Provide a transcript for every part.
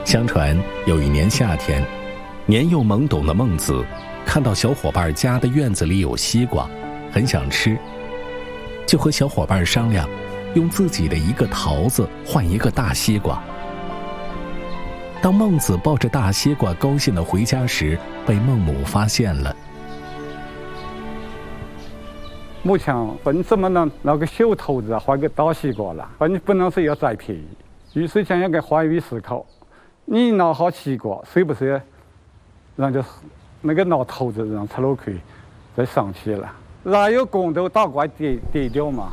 相传有一年夏天，年幼懵懂的孟子看到小伙伴家的院子里有西瓜，很想吃，就和小伙伴商量，用自己的一个桃子换一个大西瓜。当孟子抱着大西瓜高兴地回家时，被孟母发现了。 目前本怎么能拿个小桃子换个大西瓜了？本不能是要占便宜，于是想要个换位思考。你拿好西瓜，是不是让这那个拿桃子让吃了亏，再生气了？哪有光头大怪跌掉嘛？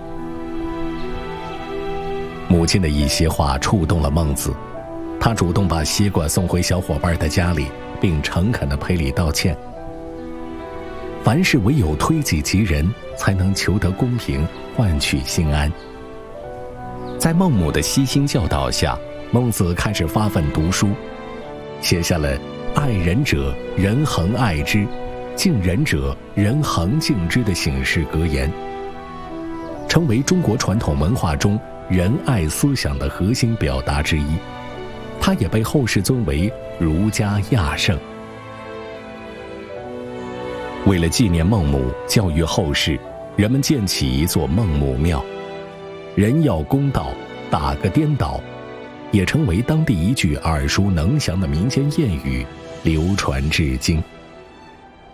母亲的一些话触动了孟子，他主动把西瓜送回小伙伴的家里，并诚恳地赔礼道歉。凡事唯有推己及人，才能求得公平，换取心安。在孟母的悉心教导下，孟子开始发奋读书，写下了“爱人者，人恒爱之；敬人者，人恒敬之”的醒世格言，成为中国传统文化中仁爱思想的核心表达之一。他也被后世尊为儒家亚圣。为了纪念孟母，教育后世，人们建起一座孟母庙。人要公道，打个颠倒，也成为当地一句耳熟能详的民间谚语，流传至今。